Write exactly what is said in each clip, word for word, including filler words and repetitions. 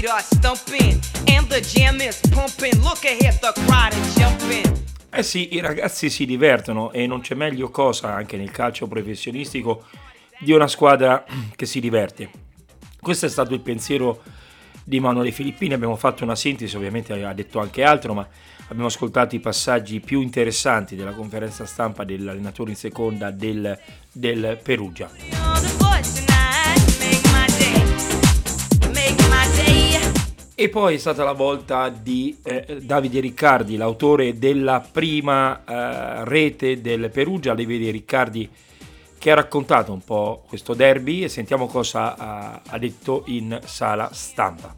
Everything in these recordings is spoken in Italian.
feet are stumping and the jam is pumping. Look ahead, the crowd is jumping. Eh sì, i ragazzi si divertono e non c'è meglio cosa anche nel calcio professionistico di una squadra che si diverte. Questo è stato il pensiero di Emanuele Filippini, abbiamo fatto una sintesi, ovviamente ha detto anche altro, ma abbiamo ascoltato i passaggi più interessanti della conferenza stampa dell'allenatore in seconda del, del Perugia. E poi è stata la volta di eh, Davide Riccardi, l'autore della prima eh, rete del Perugia. Davide Riccardi che ha raccontato un po' questo derby e sentiamo cosa ha, ha detto in sala stampa.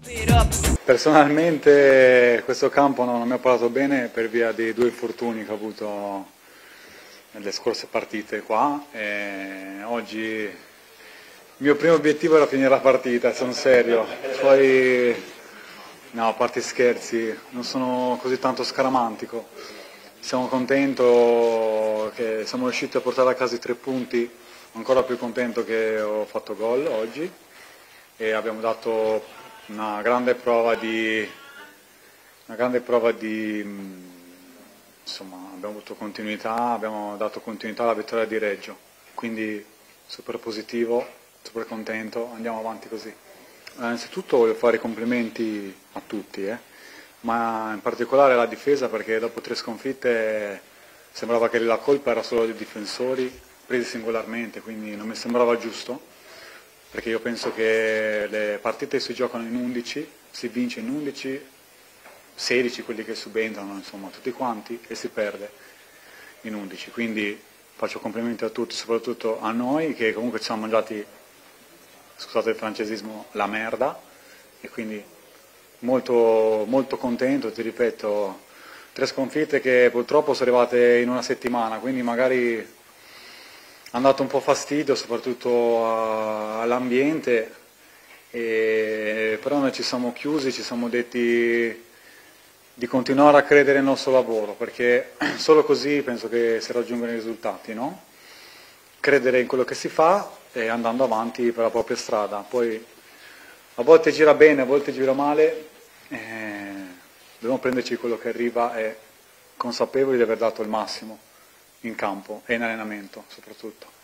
Personalmente questo campo non mi ha parlato bene per via dei due infortuni che ho avuto nelle scorse partite qua. E oggi il mio primo obiettivo era finire la partita, sono serio. Poi no, a parte scherzi, non sono così tanto scaramantico. Sono contento che siamo riusciti a portare a casa i tre punti, ancora più contento che ho fatto gol oggi e abbiamo dato una grande prova di, una grande prova di, insomma, abbiamo avuto continuità, abbiamo dato continuità alla vittoria di Reggio, quindi super positivo, super contento, andiamo avanti così. Innanzitutto voglio fare i complimenti a tutti, eh. ma in particolare alla difesa, perché dopo tre sconfitte sembrava che la colpa era solo dei difensori presi singolarmente, quindi non mi sembrava giusto, perché io penso che le partite si giocano in undici, si vince in undici, sedici quelli che subentrano, insomma tutti quanti, e si perde in undici, quindi faccio complimenti a tutti, soprattutto a noi che comunque ci siamo mangiati, scusate il francesismo, la merda, e quindi molto, molto contento, ti ripeto, tre sconfitte che purtroppo sono arrivate in una settimana, quindi magari ha dato un po' fastidio soprattutto a, all'ambiente, e, però noi ci siamo chiusi, ci siamo detti di continuare a credere nel nostro lavoro, perché solo così penso che si raggiungono i risultati, no? Credere in quello che si fa e andando avanti per la propria strada. Poi a volte gira bene, a volte gira male, eh, dobbiamo prenderci quello che arriva e consapevoli di aver dato il massimo in campo e in allenamento soprattutto.